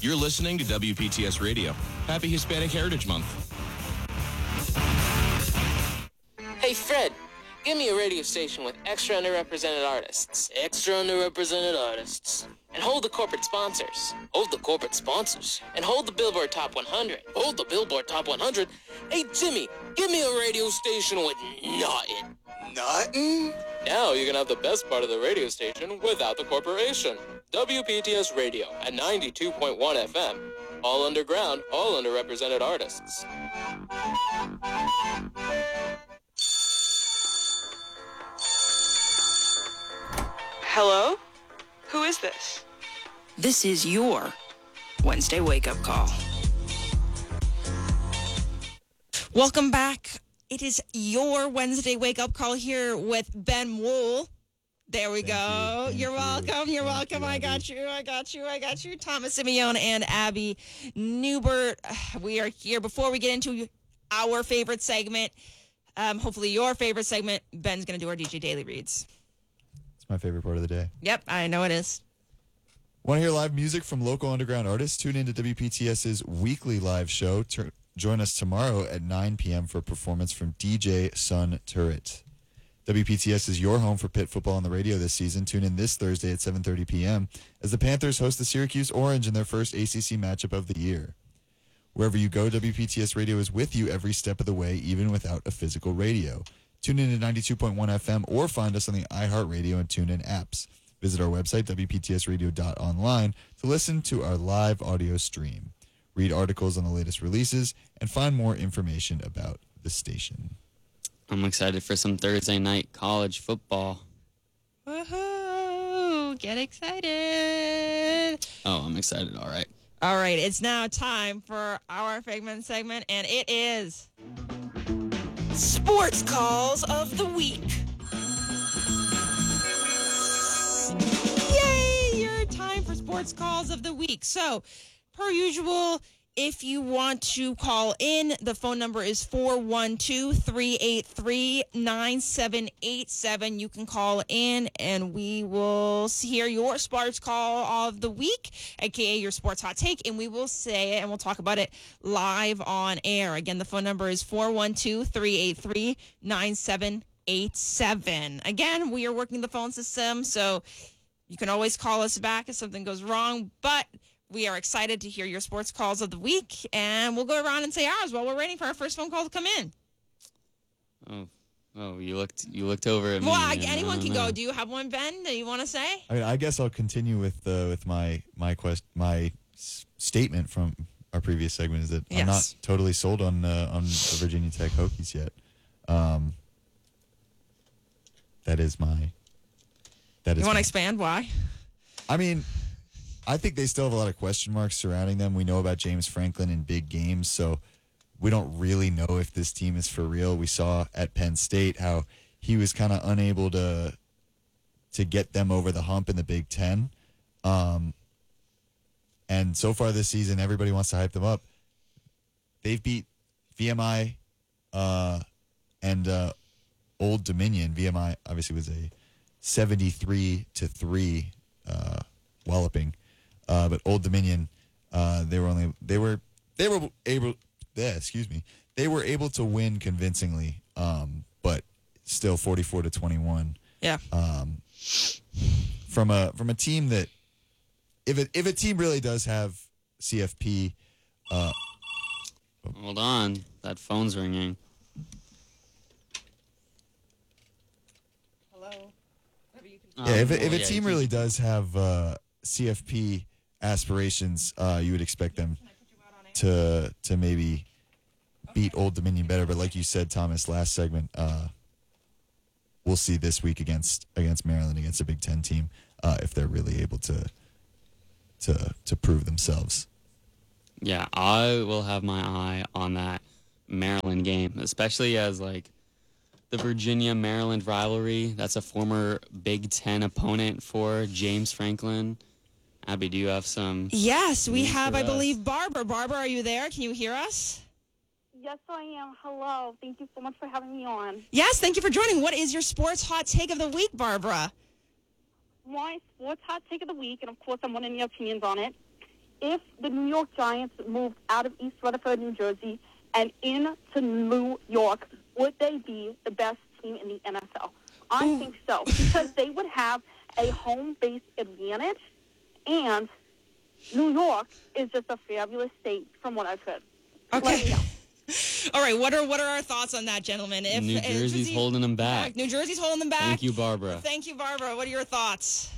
You're listening to WPTS Radio. Happy Hispanic Heritage Month. Hey, Fred, give me a radio station with extra underrepresented artists. Extra underrepresented artists. And hold the corporate sponsors. Hold the corporate sponsors. And hold the Billboard Top 100. Hold the Billboard Top 100. Hey, Jimmy, give me a radio station with nothing. Nothing? Now you can have the best part of the radio station without the corporation. WPTS Radio at 92.1 FM. All underground, all underrepresented artists. Hello? Who is this? This is your Wednesday wake-up call. Welcome back. It is your Wednesday wake-up call here with Ben Wool. There we go. You're welcome. You're welcome. I got you. Thomas Simeone and Abby Newbert. We are here. Before we get into our favorite segment, hopefully your favorite segment, Ben's going to do our DJ Daily Reads. It's my favorite part of the day. Yep, I know it is. Want to hear live music from local underground artists? Tune into WPTS's weekly live show. Join us tomorrow at 9 p.m. for a performance from DJ Sun Turret. WPTS is your home for Pitt football on the radio this season. Tune in this Thursday at 7:30 p.m. as the Panthers host the Syracuse Orange in their first ACC matchup of the year. Wherever you go, WPTS Radio is with you every step of the way, even without a physical radio. Tune in to 92.1 FM or find us on the iHeartRadio and TuneIn apps. Visit our website, WPTSradio.online, to listen to our live audio stream, read articles on the latest releases, and find more information about the station. I'm excited for some Thursday night college football. Woohoo! Get excited! Oh, I'm excited. All right. All right, it's now time for our segment, and it is Sports Calls of the Week. Yay! Your time for Sports Calls of the Week. So, per usual, if you want to call in, the phone number is 412-383-9787. You can call in and we will hear your sports call of the week, aka your sports hot take, and we will say it and we'll talk about it live on air. Again, the phone number is 412-383-9787. Again, we are working the phone system, so you can always call us back if something goes wrong, but we are excited to hear your sports calls of the week, and we'll go around and say ours while we're waiting for our first phone call to come in. Oh, you looked over at me. Well, anyone can go. Do you have one, Ben, that you want to say? I mean, I guess I'll continue with my statement from our previous segment is that yes. I'm not totally sold on the Virginia Tech Hokies yet. That is my. You want to expand? Why? I mean, I think they still have a lot of question marks surrounding them. We know about James Franklin in big games, so we don't really know if this team is for real. We saw at Penn State how he was kind of unable to get them over the hump in the Big Ten. And so far this season, everybody wants to hype them up. They've beat VMI and Old Dominion. VMI obviously was a 73-3 walloping. But Old Dominion, they were able to win convincingly, but still 44-21. Yeah. From a team that, if a team really does have CFP, hold on, that phone's ringing. Hello. Yeah, if a team really does have CFP aspirations, you would expect them to maybe beat Old Dominion better. But like you said, Thomas, last segment, we'll see this week against Maryland, against a Big Ten team, if they're really able to prove themselves. Yeah, I will have my eye on that Maryland game, especially as like the Virginia-Maryland rivalry. That's a former Big Ten opponent for James Franklin. Abby, do you have some? Yes, we have, I believe, Barbara. Barbara, are you there? Can you hear us? Yes, I am. Hello. Thank you so much for having me on. Yes, thank you for joining. What is your sports hot take of the week, Barbara? My sports hot take of the week, and of course I'm wanting your opinions on it, if the New York Giants moved out of East Rutherford, New Jersey, and into New York, would they be the best team in the NFL? I think so, because they would have a home-based advantage, and New York is just a fabulous state from what I've heard. Let me Okay. know. All right. What are our thoughts on that, gentlemen? New Jersey's holding them back. New Jersey's holding them back. Thank you, Barbara. Thank you, Barbara. What are your thoughts?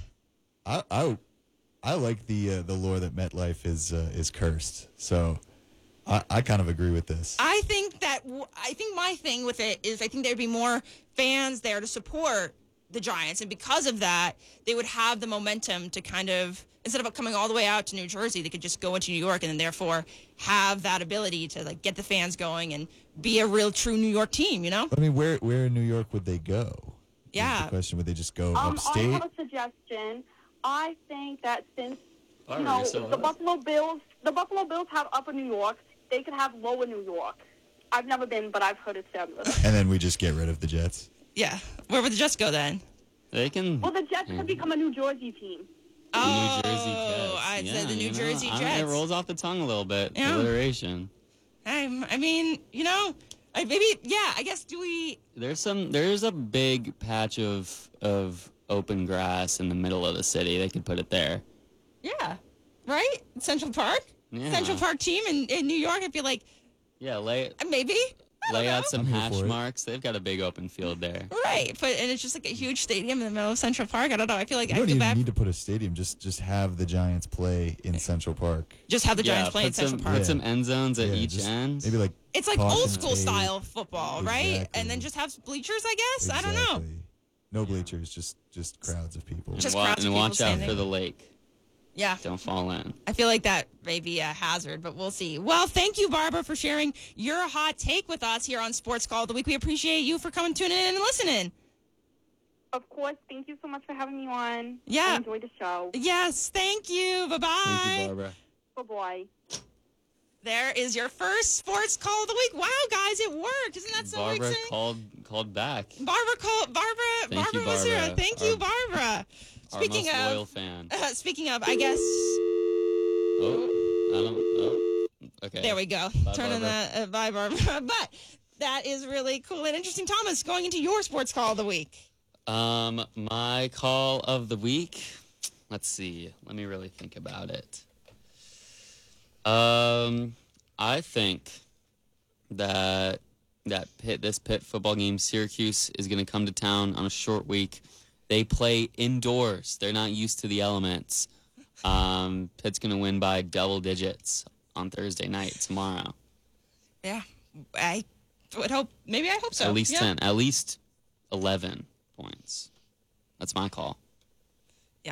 I like the lore that MetLife is cursed. So I kind of agree with this. I think my thing with it is I think there'd be more fans there to support the Giants, and because of that, they would have the momentum to kind of, instead of coming all the way out to New Jersey, they could just go into New York and then therefore have that ability to like get the fans going and be a real true New York team, you know? I mean, where in New York would they go? Yeah. Is the question, would they just go I upstate? have a suggestion. I think that since Barbara, you're so the low. Buffalo Bills have Upper New York, they could have Lower New York. I've never been, but I've heard it's fabulous. And then we just get rid of the Jets. Yeah. Where would the Jets go then? They can. Well, the Jets could become a New Jersey team. The New Jersey Oh, Jets. I'd yeah, say the New Jersey Jets. It rolls off the tongue a little bit. Yeah. Alliteration. I mean, you know, I guess There's a big patch of open grass in the middle of the city. They could put it there. yeah, right? Central Park? Yeah. Central Park team in New York, I feel like Yeah, lay maybe. I don't know. out some I'm here hash for it. marks. They've got a big open field there. Right, and it's just like a huge stadium in the middle of Central Park. I don't know. I feel like You I don't feel even bad. need to put a stadium. Just have the Giants play in Central Park. Just have the Giants play in put Central some, Park. Put some end zones at Yeah, each just end. Maybe like It's like caution old school tape. style football, right? Exactly. And then just have bleachers, I guess. I don't know. Exactly. No bleachers, just crowds of people. And Just wa- crowds of and people watch out standing. for the lake. Yeah. Don't fall in. I feel like that may be a hazard, but we'll see. Well, thank you, Barbara, for sharing your hot take with us here on Sports Call of the Week. We appreciate you for coming, tuning in, and listening. Of course, thank you so much for having me on. Yeah. I enjoyed the show. Yes, thank you. Bye-bye. Thank you, Barbara. Bye-bye. There is your first Sports Call of the Week. Wow, guys, it worked. Isn't that so Barbara exciting? called back. Barbara you, was here. Barbara. Thank you, Barbara. Our most loyal fan. Speaking of, I guess, Okay. there we go. Bye, Turning Barbara. that, bye, Barbara. But that is really cool and interesting. Thomas, going into your Sports Call of the Week. My call of the week. Let's see. Let me really think about it. I think that this Pitt football game, Syracuse is going to come to town on a short week. They play indoors. They're not used to the elements. Pitt's going to win by double digits on Thursday night tomorrow. Yeah, I would hope. Maybe I hope so. At least Yeah. 10. At least 11 points. That's my call. Yeah,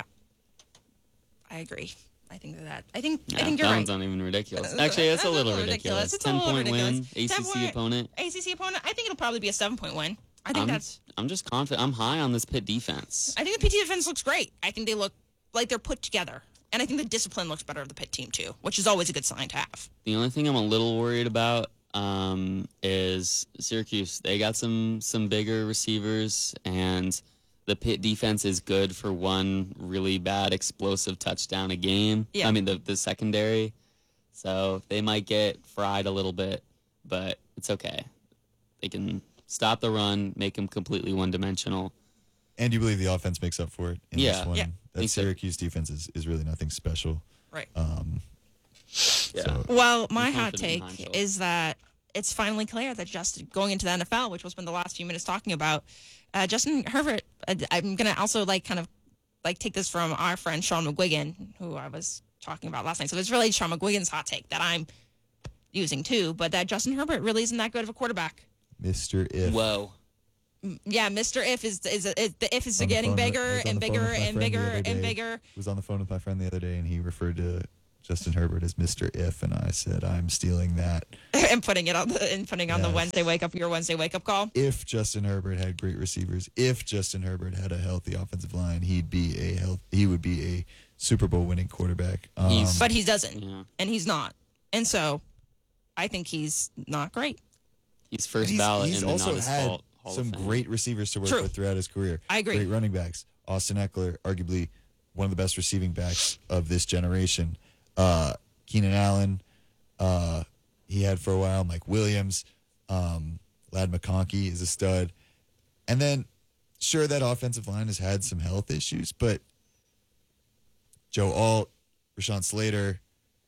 I agree. I think that. I think Yeah, you're that right. one's not even ridiculous. Actually, it's a little ridiculous. It's a little 10-point win, ridiculous. 10 ACC point- opponent. ACC opponent. I think it'll probably be a 7-point win. I think I'm just confident. I'm high on this Pitt defense. I think the PT defense looks great. I think they look like they're put together, and I think the discipline looks better of the Pitt team too, which is always a good sign to have. The only thing I'm a little worried about is Syracuse. They got some bigger receivers, and the Pitt defense is good for one really bad explosive touchdown a game. Yeah. I mean, the secondary. So they might get fried a little bit, but it's okay. They can stop the run, make them completely one-dimensional. And you believe the offense makes up for it in Yeah. this one? Yeah. That Think so. Syracuse defense is really nothing special. Right. Yeah. So Well, my I'm hot confident take in Heinzel. is that it's finally clear that Justin going into the NFL, which we'll spend the last few minutes talking about, Justin Herbert. I'm gonna also kind of take this from our friend Sean McGuigan, who I was talking about last night. So it's really Sean McGuigan's hot take that I'm using too, but that Justin Herbert really isn't that good of a quarterback. Mr. If. Whoa. Yeah, Mr. If is the if is On the getting phone with- I bigger was on and the phone bigger with my and friend the bigger other and day. bigger. Was on the phone with my friend the other day, and he referred to Justin Herbert as Mr. If, and I said, I'm stealing that. and putting it on the Yes. Wednesday wake up, your Wednesday wake up call. If Justin Herbert had great receivers, if Justin Herbert had a healthy offensive line, he would be a Super Bowl winning quarterback. But he doesn't, Yeah. and he's not, and so I think he's not great. He's first he's, ballot he's in the also not his had fault Hall some of Fame. great receivers to work True. with throughout his career. I agree. Great running backs. Austin Eckler, arguably one of the best receiving backs of this generation. Keenan Allen, he had for a while. Mike Williams, Lad McConkey is a stud. And then, sure, that offensive line has had some health issues, but Joe Alt, Rashawn Slater,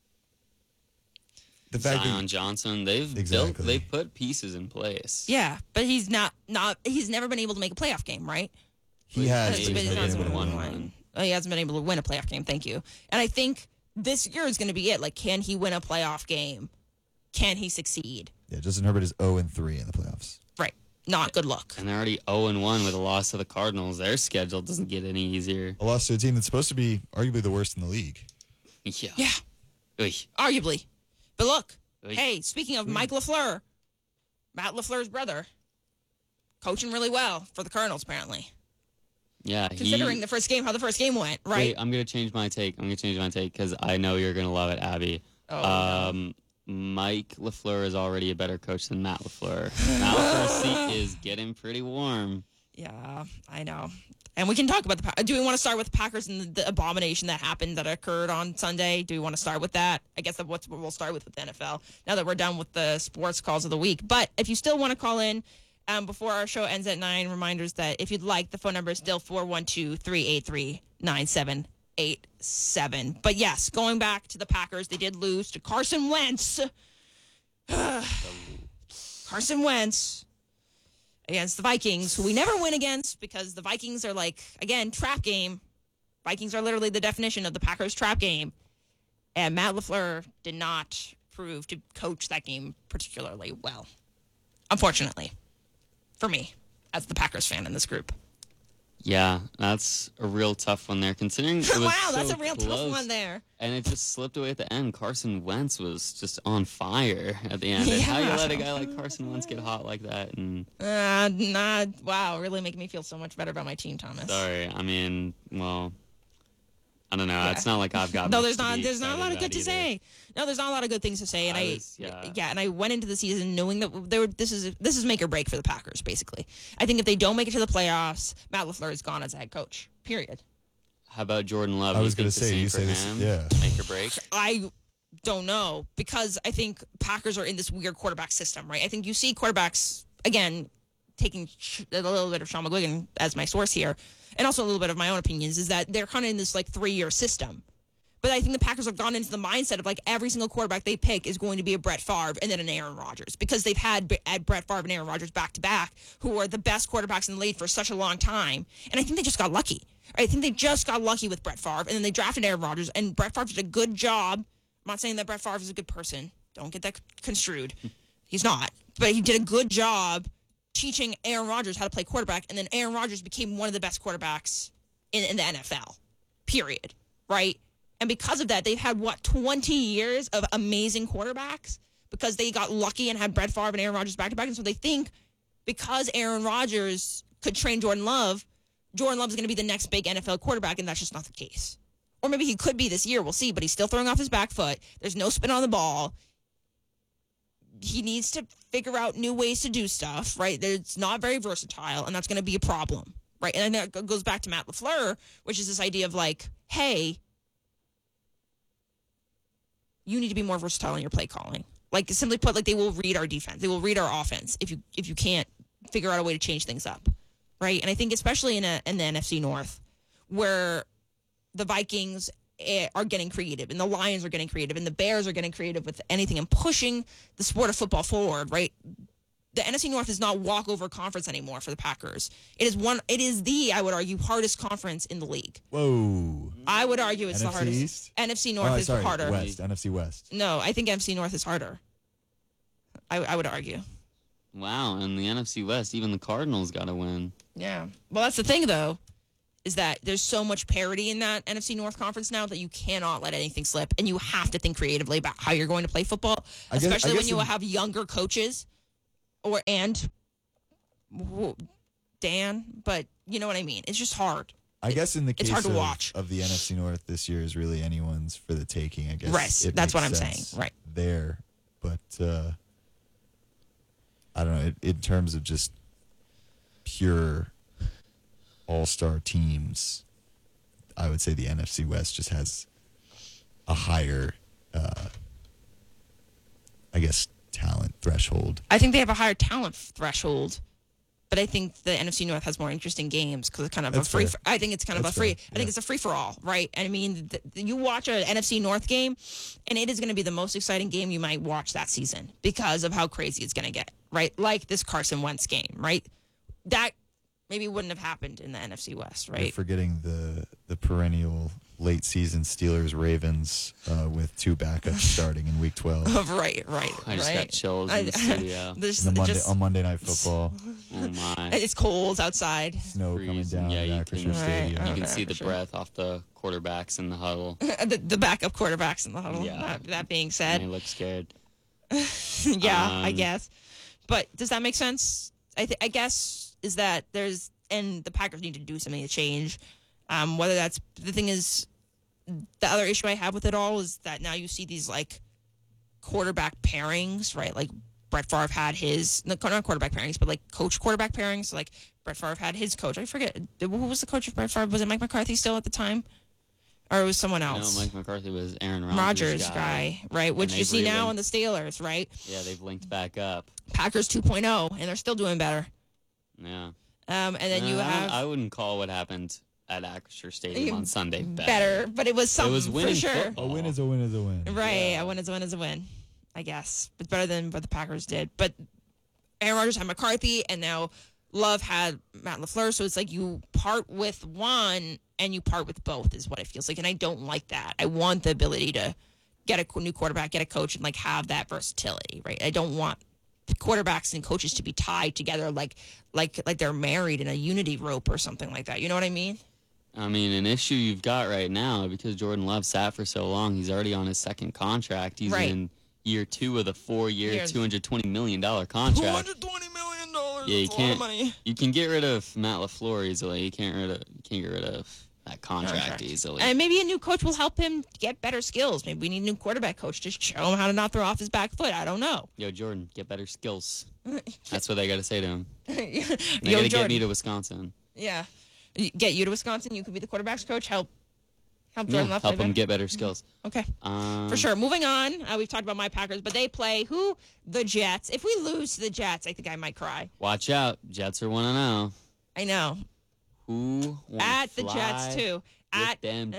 the fact Zion that Johnson, they've Exactly. they've put pieces in place. Yeah, but he's not he's never been able to make a playoff game, right? he has, He's but he's been- never hasn't been won able to one. win. He hasn't been able to win a playoff game. Thank you. And I think this year is going to be it. Like, can he win a playoff game? Can he succeed? Yeah, Justin Herbert is 0-3 in the playoffs. Right. Not good luck. And they're already 0-1 with a loss to the Cardinals. Their schedule doesn't get any easier. A loss to a team that's supposed to be arguably the worst in the league. Yeah. Yeah, Oy. arguably. But look, Oy. hey, speaking of Mike LaFleur, Matt LaFleur's brother, coaching really well for the Cardinals, apparently. Yeah. Considering how the first game went, right? Wait, I'm going to change my take. Because I know you're going to love it, Abby. Oh, Mike LaFleur is already a better coach than Matt LaFleur. Matt LaFleur's seat is getting pretty warm. Yeah, I know. And we can talk about do we want to start with the Packers and the abomination that happened that occurred on Sunday? Do we want to start with that? I guess that's what we'll start with the NFL now that we're done with the sports calls of the week. But if you still want to call in before our show ends at 9, reminders that if you'd like, the phone number is still 412-383-9787. But yes, going back to the Packers, they did lose to Carson Wentz. Carson Wentz against the Vikings, who we never win against because the Vikings are like, again, trap game. Vikings are literally the definition of the Packers trap game. And Matt LaFleur did not prove to coach that game particularly well, unfortunately, for me, as the Packers fan in this group. Yeah, that's a real tough one there, considering it was Wow, that's so a real close. tough one there. And it just slipped away at the end. Carson Wentz was just on fire at the end. And how you Yeah. let a guy like Carson Wentz get hot like that? And Wow, really making me feel so much better about my team, Thomas. sorry, I mean, well, I don't know. Yeah. It's not like I've got. No, much there's to be not a lot of excited good to about say. No, there's not a lot of good things to say, and and I went into the season knowing that this is make or break for the Packers. Basically, I think if they don't make it to the playoffs, Matt LaFleur is gone as a head coach. Period. How about Jordan Love? I You was gonna think the say, same you for say this- him? yeah. Make or break. I don't know because I think Packers are in this weird quarterback system, right? I think you see quarterbacks again taking a little bit of Sean McGuigan as my source here, and also a little bit of my own opinions is that they're kind of in this like 3-year system. But I think the Packers have gone into the mindset of like every single quarterback they pick is going to be a Brett Favre and then an Aaron Rodgers because they've had Brett Favre and Aaron Rodgers back to back, who are the best quarterbacks in the league for such a long time. And I think they just got lucky. I think they just got lucky with Brett Favre, and then they drafted Aaron Rodgers, and Brett Favre did a good job. I'm not saying that Brett Favre is a good person. Don't get that construed. He's not. But he did a good job teaching Aaron Rodgers how to play quarterback, and then Aaron Rodgers became one of the best quarterbacks in the NFL, period, right? And because of that, they've had, 20 years of amazing quarterbacks because they got lucky and had Brett Favre and Aaron Rodgers back-to-back. And so they think because Aaron Rodgers could train Jordan Love is going to be the next big NFL quarterback, and that's just not the case. Or maybe he could be this year. We'll see. But he's still throwing off his back foot. There's no spin on the ball. He needs to figure out new ways to do stuff, right? It's not very versatile, and that's going to be a problem, right? And that goes back to Matt LaFleur, which is this idea of like, hey, you need to be more versatile in your play calling. Like, simply put, like, they will read our defense. They will read our offense if you can't figure out a way to change things up, right? And I think especially in the NFC North, where the Vikings are getting creative, and the Lions are getting creative, and the Bears are getting creative with anything and pushing the sport of football forward, right? The NFC North is not walkover conference anymore for the Packers. It is the, I would argue, hardest conference in the league. Whoa. I would argue it's the NFC hardest. East? NFC North is sorry, harder. West, NFC West. No, I think NFC North is harder. I would argue. Wow, and the NFC West, even the Cardinals got to win. Yeah. Well, that's the thing, though, is that there's so much parity in that NFC North conference now that you cannot let anything slip, and you have to think creatively about how you're going to play football, especially when you have younger coaches Dan, but you know what I mean. It's just hard. I guess in the case It's hard to watch. of the NFC North this year is really anyone's for the taking, I guess. Right. it That's what makes I'm saying. sense Right. There. But I don't know. In terms of just pure all-star teams, I would say the NFC West just has a higher threshold. I think they have a higher talent threshold, but I think the NFC North has more interesting games because it's kind of That's a free. fair. I think it's kind of That's a free. fair, I think yeah. it's a free for all, right? I mean, you watch an NFC North game, and it is going to be the most exciting game you might watch that season because of how crazy it's going to get, right? Like this Carson Wentz game, right? That maybe wouldn't have happened in the NFC West, You're right? forgetting the perennial late season Steelers Ravens with 2 backups starting in Week 12. right. I just got chills in the studio. There's On just, Monday Night Football, Oh my! it's cold outside. snow coming Freezing. down Yeah, at you Acrisure can- Stadium. You Okay, can see for the sure. breath off the quarterbacks in the huddle. The backup quarterbacks in the huddle. Yeah. That being And said, they look scared. yeah, I Um, guess. But does that make sense? I guess is that there's and the Packers need to do something to change. Whether that's the thing is, the other issue I have with it all is that now you see these like quarterback pairings, right? Like Brett Favre had his not quarterback pairings, but like coach quarterback pairings. Like Brett Favre had his coach. I forget who was the coach of Brett Favre. Was it Mike McCarthy still at the time, or it was someone No, else? Mike McCarthy was Aaron Rodgers guy, right? Which you they've see now really- in the Steelers, right? Yeah, they've linked back up. Packers 2.0, and they're still doing better. Yeah. And then you have I wouldn't call what happened at Acrisure Stadium on Sunday better, but it was something It was for winning sure. football. A win is a win is a win. Right, a win is a win is a win, I guess. It's better than what the Packers did. But Aaron Rodgers had McCarthy, and now Love had Matt LaFleur. So it's like you part with one and you part with both is what it feels like. And I don't like that. I want the ability to get a new quarterback, get a coach, and like have that versatility, right? I don't want quarterbacks and coaches to be tied together like they're married in a unity rope or something like that. You know what I mean? I mean, an issue you've got right now because Jordan Love sat for so long. He's already on his second contract. He's Right. in year 2 of the 4-year, Years. $220 million contract. $220 million. Yeah, you That's a lot of can't. money. You can get rid of Matt LaFleur easily. You can't get rid of that contract Contract. easily. And maybe a new coach will help him get better skills. Maybe we need a new quarterback coach to show him how to not throw off his back foot. I don't know. Yo, Jordan, get better skills. That's what they got to say to him. They Yo, got to get Jordan. me to Wisconsin. Yeah. Get you to Wisconsin. You could be the quarterback's coach. Help Yeah, Jordan Love help play him better. get better skills. Okay. Um, For sure. Moving on. We've talked about my Packers, but they play who? The Jets. If we lose to the Jets, I think I might cry. Watch out. Jets are 1-0. I know. Who won't At the fly Jets too. with At them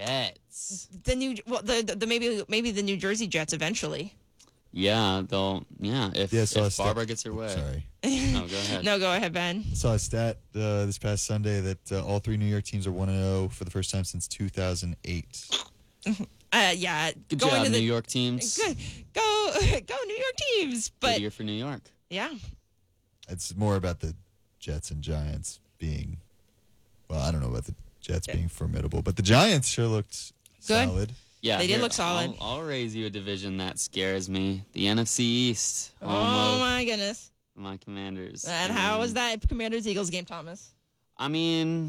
Jets? the new, well, the maybe the New Jersey Jets eventually. Yeah, they'll. Yeah, if so if Barbara gets her way. Sorry. No, go ahead. No, go ahead, Ben. Saw a stat this past Sunday that all 3 New York teams are 1-0 for the first time since 2008. Yeah. Good going job, to New the, York teams. Good. Go New York teams. Good But year for New York. yeah. It's more about the Jets and Giants being, well, I don't know about the Jets being formidable, but the Giants sure looked Good. solid. Yeah, They did here, look solid. I'll raise you a division that scares me: the NFC East. Oh Home of my goodness. my Commanders. And how was that Commanders Eagles game, Thomas? I mean,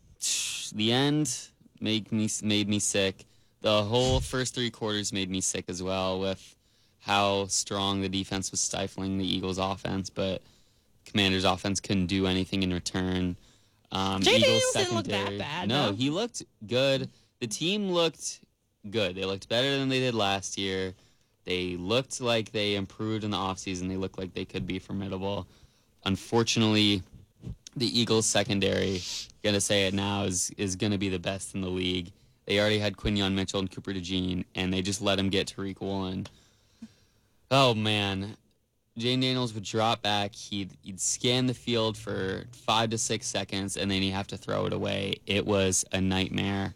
the end made me sick. The whole first 3 quarters made me sick as well with how strong the defense was stifling the Eagles' offense, but Commanders' offense couldn't do anything in return. Jay Eagles' Daniels didn't look that secondary- bad, No, though. he looked good. The team looked good. They looked better than they did last year. They looked like they improved in the offseason. They looked like they could be formidable. Unfortunately, the Eagles' secondary, gonna say it now, is gonna be the best in the league. They already had Quinyon Mitchell and Cooper DeJean, and they just let him get Tariq Woolen. Oh man, Jane Daniels would drop back. He'd scan the field for 5 to 6 seconds, and then he'd have to throw it away. It was a nightmare.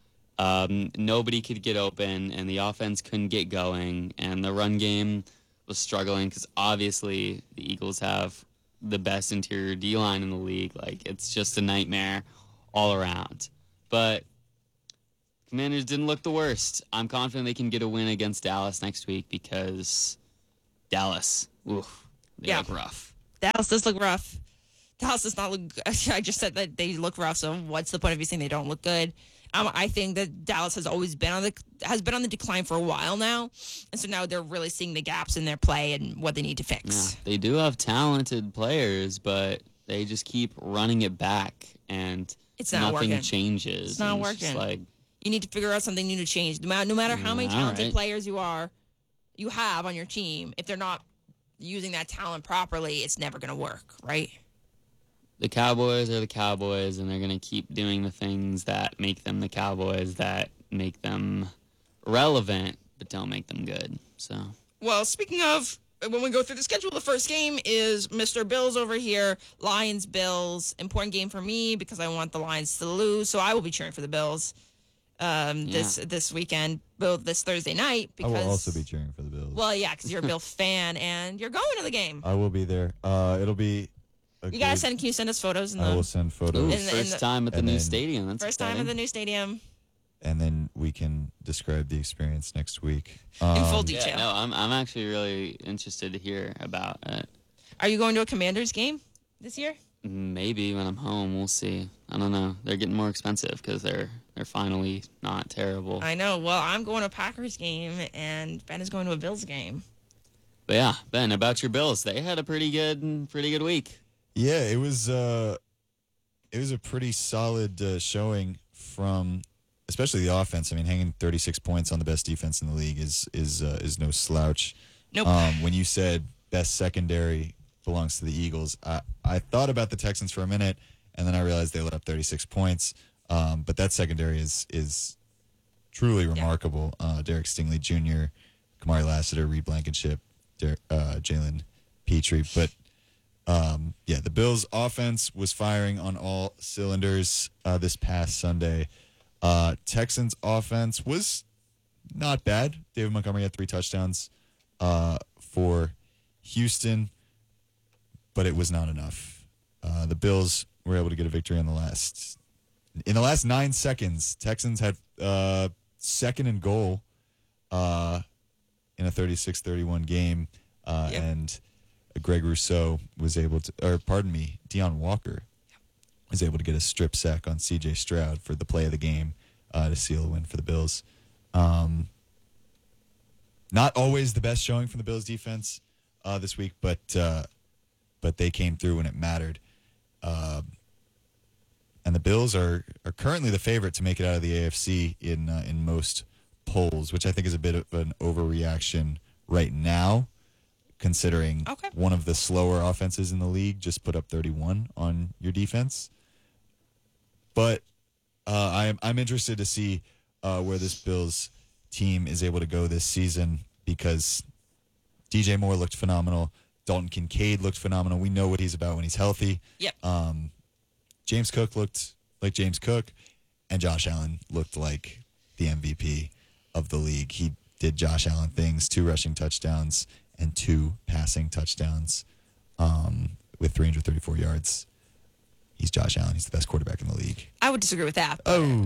Nobody could get open, and the offense couldn't get going, and the run game was struggling because obviously the Eagles have the best interior D-line in the league. Like, it's just a nightmare all around. But Commanders didn't look the worst. I'm confident they can get a win against Dallas next week because Dallas, oof, they Yeah. look rough. Dallas does look rough. Dallas does not look good. I just said that they look rough, so what's the point of you saying they don't look good? I think that Dallas has always been on the decline for a while now, and so now they're really seeing the gaps in their play and what they need to Yeah, fix. they do have talented players, but they just keep running it back, and It's not nothing working. changes. It's not and just working. like, You need to figure out something new to change. No matter how many All talented right. players you have on your team, if they're not using that talent properly, it's never going to work, right? The Cowboys are the Cowboys, and they're going to keep doing the things that make them the Cowboys, that make them relevant, but don't make them good. So, Well, speaking of, when we go through the schedule, the first game is Mr. Bills over here, Lions-Bills. Important game for me because I want the Lions to lose, so I will be cheering for the Bills this weekend, this Thursday night. I will Because also be cheering for the Bills. Well, yeah, because you're a Bill fan and you're going to the game. I will be there. It'll be. You gotta send. Can you send us photos? I will send photos. ooh, first time at the and new then- stadium. That's First time at exciting. the new stadium And then we can describe the experience next week. in full Yeah, detail. no, I'm actually really interested to hear about it. Are you going to a Commanders game this year? Maybe when I'm home, we'll see. I don't know. They're getting more expensive because they're finally not terrible. I know. Well, I'm going to a Packers game, and Ben is going to a Bills game. But yeah, Ben, about your Bills, they had a pretty good week. Yeah, it was a pretty solid showing from, especially the offense. I mean, hanging 36 points on the best defense in the league is no slouch. Nope. When you said best secondary belongs to the Eagles, I thought about the Texans for a minute, and then I realized they let up 36 points. But that secondary is truly remarkable. Derek Stingley Jr., Kamari Lassiter, Reed Blankenship, Jalen Petrie. But the Bills' offense was firing on all cylinders this past Sunday. Texans' offense was not bad. David Montgomery had 3 touchdowns for Houston, but it was not enough. The Bills were able to get a victory in the last 9 seconds. Texans had second and goal in a 36-31 game, and Greg Rousseau was able to, Deion Walker was able to get a strip sack on C.J. Stroud for the play of the game to seal a win for the Bills. Not always the best showing from the Bills defense this week, but they came through when it mattered. And the Bills are currently the favorite to make it out of the AFC in most polls, which I think is a bit of an overreaction right now, considering one of the slower offenses in the league just put up 31 on your defense. But I'm interested to see where this Bills team is able to go this season, because DJ Moore looked phenomenal. Dalton Kincaid looked phenomenal. We know what he's about when he's healthy. Yep. James Cook looked like James Cook, and Josh Allen looked like the MVP of the league. He did Josh Allen things, 2 rushing touchdowns and 2 passing touchdowns with 334 yards. He's Josh Allen. He's the best quarterback in the league. I would disagree with that.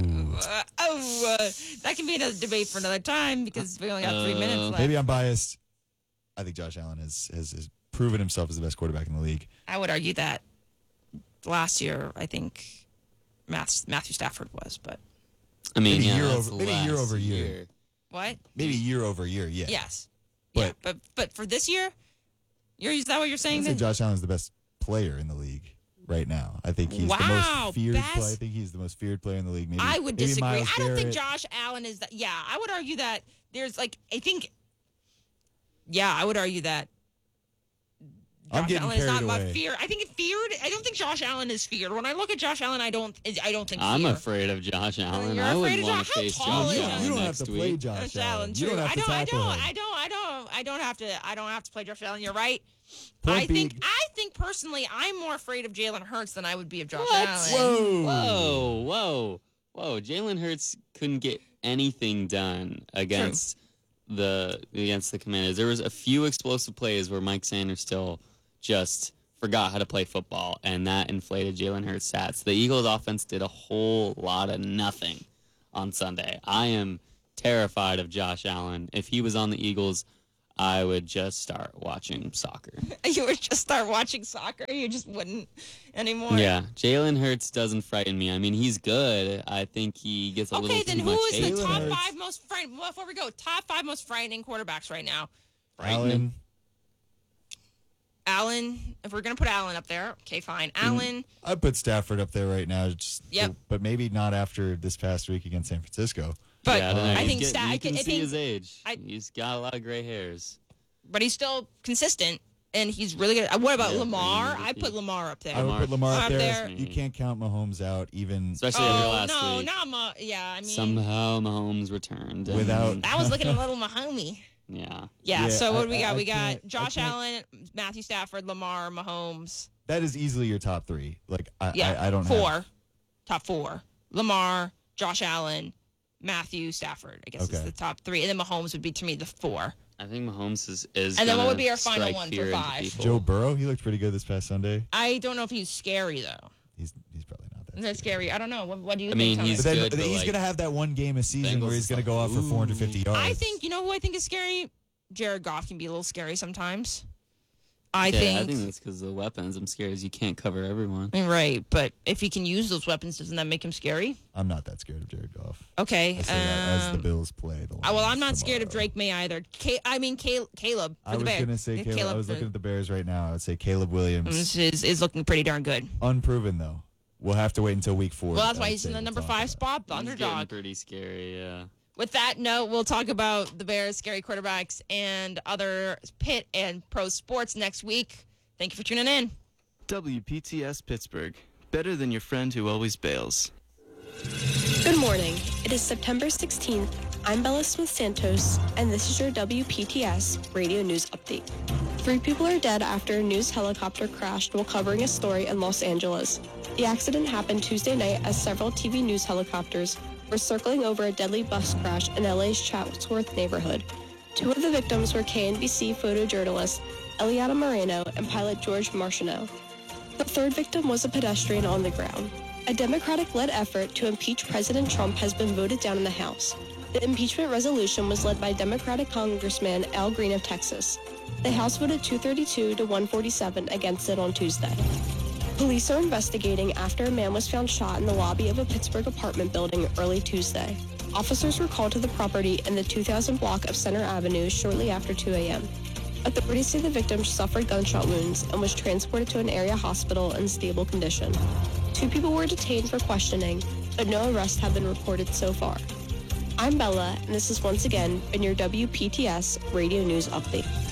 That can be another debate for another time because we only got 3 minutes left. Maybe I'm biased. I think Josh Allen has proven himself as the best quarterback in the league. I would argue that last year, I think Matthew Stafford was, but I mean, Maybe yeah, year that's over- maybe year last over year. what? Maybe year over year, yeah. Yes. But- yeah, but for this year, is that what you're I saying? think Then? Josh Allen is the best player in the league right now. I think he's the Wow, most feared best- player. I think he's the most feared player in the league. Maybe I would maybe disagree. Myles I don't think Garrett. Josh Allen is that. Yeah, I would argue that there's I would argue that I'm Josh getting Allen is not carried my away. fear. I think it's feared. I don't think Josh Allen is feared. When I look at Josh Allen, I don't think I'm fear. afraid of Josh Allen. You're I afraid wouldn't of want Josh- to face how tall Josh is Allen Josh? You don't have next to play week. Josh Allen. Allen. You True. don't have to tackle him. I don't have to play Josh Allen. You're right. Point I think personally, I'm more afraid of Jalen Hurts than I would be of Josh Allen. Whoa. Jalen Hurts couldn't get anything done against the Commanders. There was a few explosive plays where Mike Sanders still just forgot how to play football, and that inflated Jalen Hurts' stats. The Eagles' offense did a whole lot of nothing on Sunday. I am terrified of Josh Allen. If he was on the Eagles, I would just start watching soccer. You would just start watching soccer. You just wouldn't anymore. Yeah, Jalen Hurts doesn't frighten me. I mean, he's good. I think he gets a little Okay, too then much who is hate. the top Hurts. 5 most frightening? Well, before we go, top 5 most frightening quarterbacks right now. Allen. Allen. If we're gonna put Allen up there, okay, fine. Allen. I'd put Stafford up there right now. Yep. But maybe not after this past week against San Francisco. But Yeah, I don't know. I He's think you can I see think, his age. I- He's got a lot of gray hairs. but he's still consistent. and he's really good. What about Yeah, Lamar? MVP. I put Lamar up there. I would put Lamar Up up there. there. You can't count Mahomes out even Especially after last no, week. not yeah. I mean, Somehow Mahomes returned. and- Without- I was looking at little Mahomey. Yeah. Yeah. So what do we got? We got can't- Josh I can't- Allen, Matthew Stafford, Lamar, Mahomes. That is easily your top three. Like I don't four. have. Top four. Lamar, Josh Allen, Matthew Stafford. I guess is Okay. the top three, and then Mahomes would be to me the four. I think Mahomes is And then what gonna would be our final strike one for fear into 5? people. Joe Burrow, he looked pretty good this past Sunday. I don't know if he's scary though. He's probably not that. Is that scary? I don't know. What do you I think? mean, Thomas? he's But then good, but, he's like, gonna have that one game a season where Bengals he's is gonna like, go off for 450 yards. I think, you know who I think is scary? Jared Goff can be a little scary sometimes. I I think that's because of the weapons. I'm scared as you can't cover everyone. right, but if he can use those weapons, doesn't that make him scary? I'm not that scared of Jared Goff. Okay. I say that as the Bills play the well, I'm Lions not scared of tomorrow. Drake May either. Caleb for I the was Bears. gonna say Caleb. I was looking at the Bears right now. I would say Caleb Williams. is looking pretty darn good. Unproven though. We'll have to wait until week 4. Well, that's I why would he's say in the we'll number talk 5 about it. spot, the He's getting underdog. pretty scary, yeah. With that note, we'll talk about the Bears' scary quarterbacks and other Pitt and pro sports next week. Thank you for tuning in. WPTS Pittsburgh. Better than your friend who always bails. Good morning. It is September 16th. I'm Bella Smith-Santos, and this is your WPTS Radio News Update. 3 people are dead after a news helicopter crashed while covering a story in Los Angeles. The accident happened Tuesday night as several TV news helicopters were circling over a deadly bus crash in LA's Chatsworth neighborhood. 2 of the victims were KNBC photojournalist Eliana Moreno and pilot George Marchionneau. The 3rd victim was a pedestrian on the ground. A Democratic-led effort to impeach President Trump has been voted down in the House. The impeachment resolution was led by Democratic Congressman Al Green of Texas. The House voted 232 to 147 against it on Tuesday. Police are investigating after a man was found shot in the lobby of a Pittsburgh apartment building early Tuesday. Officers were called to the property in the 2000 block of Center Avenue shortly after 2 a.m. Authorities say the victim suffered gunshot wounds and was transported to an area hospital in stable condition. 2 people were detained for questioning, but no arrests have been reported so far. I'm Bella, and this has once again been your WPTS Radio News Update.